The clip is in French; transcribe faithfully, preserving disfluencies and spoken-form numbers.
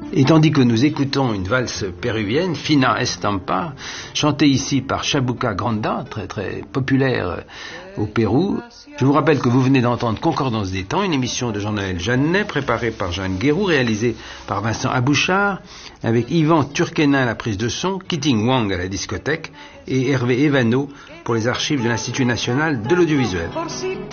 Et tandis que nous écoutons une valse péruvienne, Fina Estampa, chantée ici par Chabuca Granda, très très populaire au Pérou, je vous rappelle que vous venez d'entendre Concordance des temps, une émission de Jean-Noël Jeannet, préparée par Jeanne Guéroux, réalisée par Vincent Abouchard, avec Yvan Turquenin à la prise de son, Kiting Wang à la discothèque et Hervé Evano pour les archives de l'Institut national de l'audiovisuel.